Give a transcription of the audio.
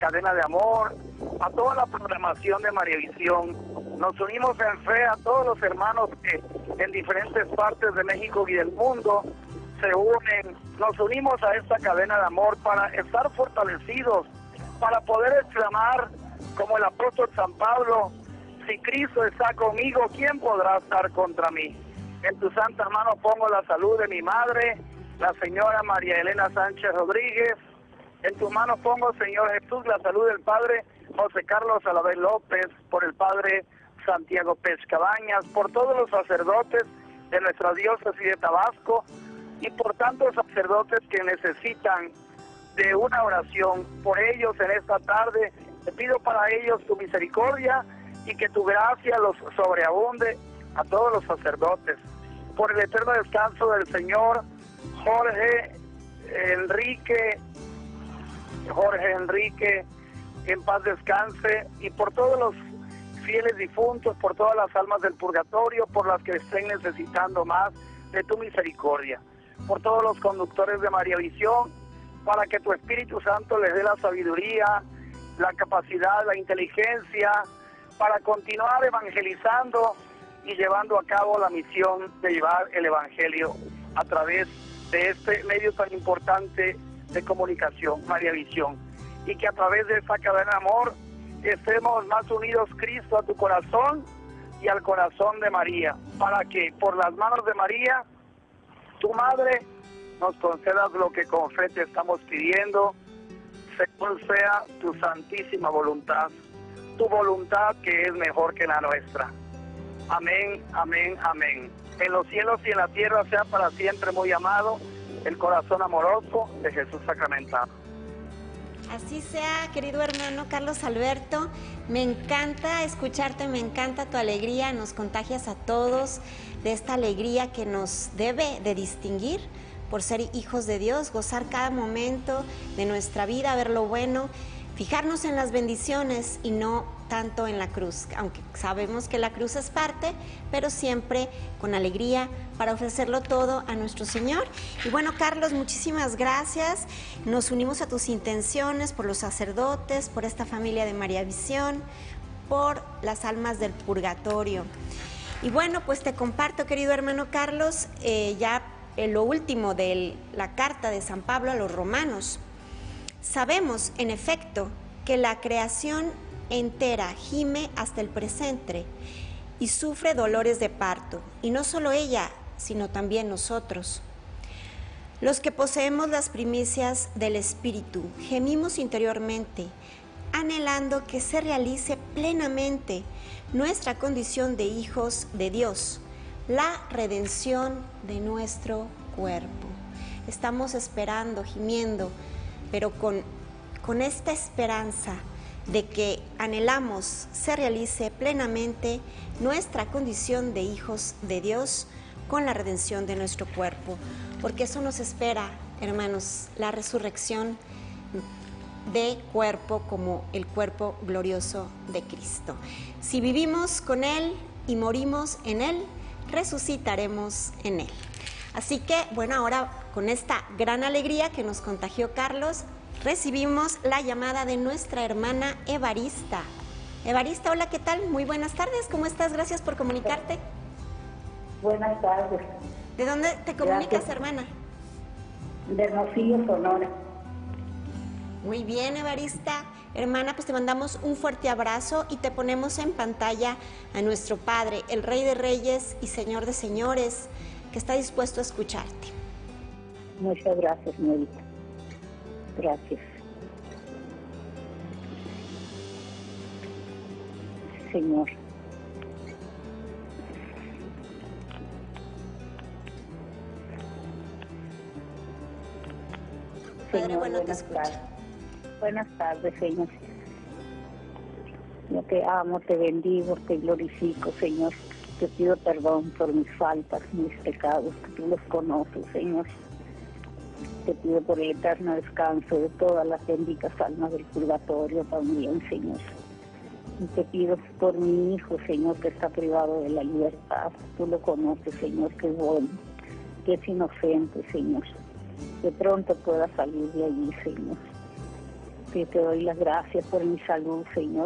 Cadena de Amor, a toda la programación de Mariavisión. Nos unimos en fe a todos los hermanos que en diferentes partes de México y del mundo se unen. Nos unimos a esta cadena de amor para estar fortalecidos, para poder exclamar como el apóstol San Pablo: si Cristo está conmigo, ¿quién podrá estar contra mí? En tu santa mano pongo la salud de mi madre, la señora María Elena Sánchez Rodríguez. En tu mano pongo, Señor Jesús, la salud del Padre José Carlos Alavés López, por el Padre Santiago Pérez Cabañas, por todos los sacerdotes de nuestra diócesis de Tabasco y por tantos sacerdotes que necesitan de una oración. Por ellos en esta tarde te pido para ellos tu misericordia y que tu gracia los sobreabunde a todos los sacerdotes. Por el eterno descanso del Señor Jorge Enrique, en paz descanse, y por todos los fieles difuntos, por todas las almas del purgatorio, por las que estén necesitando más de tu misericordia, por todos los conductores de Mariavisión, para que tu Espíritu Santo les dé la sabiduría, la capacidad, la inteligencia, para continuar evangelizando y llevando a cabo la misión de llevar el Evangelio a través de este medio tan importante de comunicación, Mariavisión, y que a través de esa cadena de amor estemos más unidos, Cristo, a tu corazón y al corazón de María, para que por las manos de María, tu Madre, nos concedas lo que con fe te estamos pidiendo, según sea tu santísima voluntad, tu voluntad que es mejor que la nuestra. Amén, amén, amén. En los cielos y en la tierra sea para siempre muy amado el corazón amoroso de Jesús sacramentado. Así sea, querido hermano Carlos Alberto. Me encanta escucharte, me encanta tu alegría. Nos contagias a todos de esta alegría que nos debe de distinguir por ser hijos de Dios, gozar cada momento de nuestra vida, ver lo bueno, fijarnos en las bendiciones y no tanto en la cruz, aunque sabemos que la cruz es parte, pero siempre con alegría para ofrecerlo todo a nuestro Señor. Y bueno, Carlos, muchísimas gracias. Nos unimos a tus intenciones por los sacerdotes, por esta familia de Mariavisión, por las almas del purgatorio. Y bueno, pues te comparto, querido hermano Carlos, lo último de la carta de San Pablo a los romanos. Sabemos, en efecto, que la creación entera gime hasta el presente y sufre dolores de parto, y no solo ella, sino también nosotros. Los que poseemos las primicias del Espíritu, gemimos interiormente, anhelando que se realice plenamente nuestra condición de hijos de Dios, la redención de nuestro cuerpo. Estamos esperando, gimiendo, pero con esta esperanza de que anhelamos se realice plenamente nuestra condición de hijos de Dios con la redención de nuestro cuerpo, porque eso nos espera, hermanos, la resurrección de cuerpo como el cuerpo glorioso de Cristo. Si vivimos con Él y morimos en Él, resucitaremos en Él. Así que, bueno, ahora con esta gran alegría que nos contagió Carlos, recibimos la llamada de nuestra hermana Evarista. Evarista, hola, ¿qué tal? Muy buenas tardes, ¿cómo estás? Gracias por comunicarte. Buenas tardes. ¿De dónde te comunicas, Gracias. hermana? De Hermosillo, Sonora. Muy bien, Evarista. Hermana, pues te mandamos un fuerte abrazo y te ponemos en pantalla a nuestro Padre, el Rey de Reyes y Señor de Señores, que está dispuesto a escucharte. Muchas gracias, Norita. Gracias. Señor. Padre, Señor, bueno, te buenas escucho. tardes. Buenas tardes, Señor. Yo te amo, te bendigo, te glorifico, Señor. Te pido perdón por mis faltas, mis pecados, que tú los conoces, Señor. Te pido por el eterno descanso de todas las benditas almas del purgatorio también, Señor. Y te pido por mi hijo, Señor, que está privado de la libertad. Tú lo conoces, Señor, que es bueno, que es inocente, Señor. Que pronto pueda salir de allí, Señor. Te doy las gracias por mi salud, Señor.